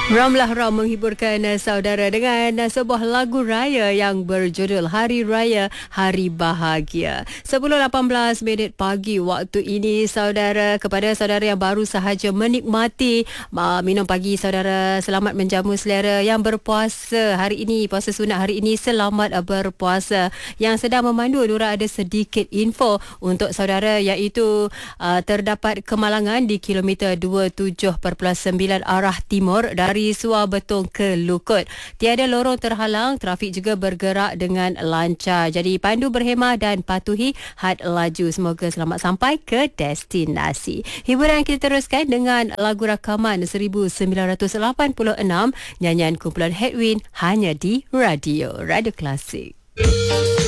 Ramlah Ram menghiburkan saudara dengan sebuah lagu raya yang berjudul Hari Raya Hari Bahagia. 10.18 pagi waktu ini saudara, kepada saudara yang baru sahaja menikmati minum pagi saudara, selamat menjamu selera. Yang berpuasa hari ini, puasa sunat hari ini, selamat berpuasa. Yang sedang memandu, Nura ada sedikit info untuk saudara, iaitu terdapat kemalangan di kilometer 27.9 arah timur dari Suar Betong ke Lukut. Tiada lorong terhalang, trafik juga bergerak dengan lancar. Jadi pandu berhemah dan patuhi had laju. Semoga selamat sampai ke destinasi. Hiburan kita teruskan dengan lagu rakaman 1986, nyanyian kumpulan Headwind, hanya di Radio Klasik.